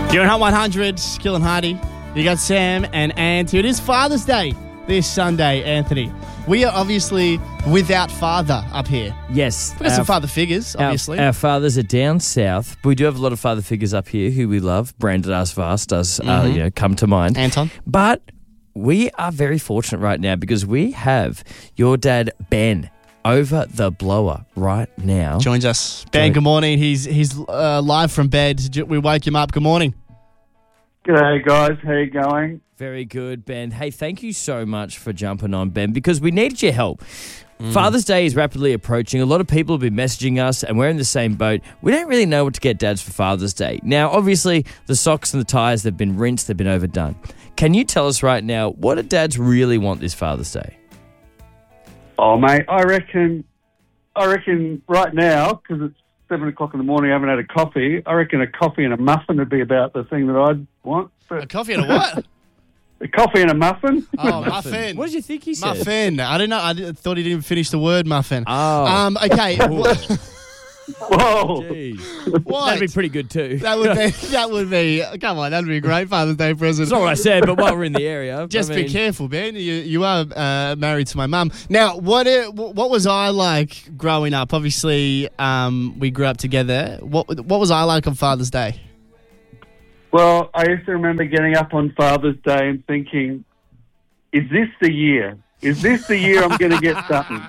You're on Hot 100, Kill and Hardy. You got Sam and Ant. It is Father's Day this Sunday, Anthony. We are obviously without father up here. Yes. We've got some father figures, obviously. Our fathers are down south, but we do have a lot of father figures up here who we love. Brandon Asvas does come to mind. Anton. But we are very fortunate right now because we have your dad, Ben, over the blower right now. Joins us. Ben, good morning. He's live from bed. We woke him up. Good morning. G'day, guys. How you going? Very good, Ben. Hey, thank you so much for jumping on, Ben, because we needed your help. Father's Day is rapidly approaching. A lot of people have been messaging us, and we're in the same boat. We don't really know what to get dads for Father's Day. Now, obviously, the socks and the ties, they've been rinsed, they've been overdone. Can you tell us right now, what do dads really want this Father's Day? Oh, mate, I reckon right now, because it's 7 o'clock in the morning, I haven't had a coffee. I reckon a coffee and a muffin would be about the thing that I'd want. A coffee and a what? A coffee and a muffin. Oh, muffin. What did you think he said? Muffin. I don't know. I thought he didn't finish the word muffin. Oh. Okay. Whoa. Jeez. What? That'd be pretty good too. That would be. Come on, that'd be a great Father's Day present. That's not what I said, but while we're in the area. Just be careful, Ben. You are married to my mum. Now, what was I like growing up? Obviously, we grew up together. What was I like on Father's Day? Well, I used to remember getting up on Father's Day and thinking, is this the year? Is this the year I'm going to get something?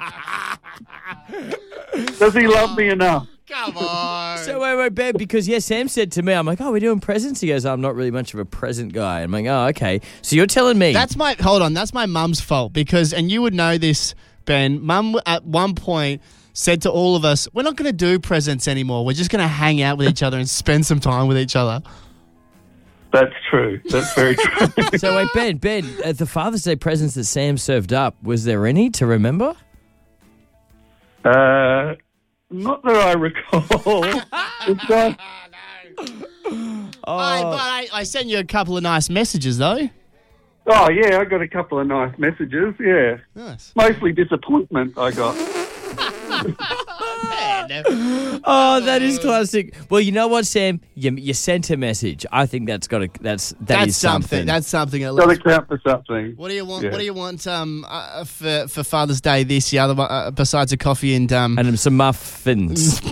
Does he love me enough? Come on. So wait, Ben, because Sam said to me, I'm like, oh, we're doing presents? He goes, I'm not really much of a present guy. I'm like, oh, okay. So you're telling me. That's my mum's fault because, and you would know this, Ben, Mum at one point said to all of us, we're not going to do presents anymore. We're just going to hang out with each other and spend some time with each other. That's true. That's very true. So wait, Ben, at the Father's Day presents that Sam served up, was there any to remember? Not that I recall. I sent you a couple of nice messages, though. Oh, yeah, I got a couple of nice messages, yeah. Nice. Mostly disappointment I got. Oh, that is classic. Well, you know what, Sam? You sent a message. I think that is something. That's something at Got least. to count for something. What do you want? Yeah. What do you want for Father's Day this year? Besides a coffee and some muffins.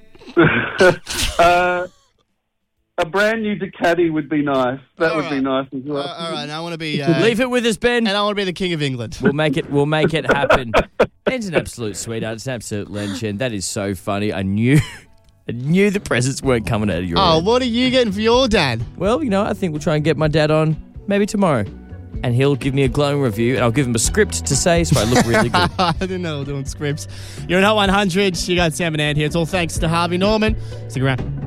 A brand new Ducati would be nice. That All would right. be nice as well. all right. I want to be. Leave it with us, Ben. And I want to be the King of England. We'll make it happen. Ben's an absolute sweetheart. It's an absolute legend. That is so funny. I knew the presents weren't coming out of your end. What are you getting for your dad? Well, I think we'll try and get my dad on maybe tomorrow. And he'll give me a glowing review, and I'll give him a script to say so I look really good. I didn't know we were doing scripts. You're in Hot 100. You got Sam and Ant here. It's all thanks to Harvey Norman. Stick around.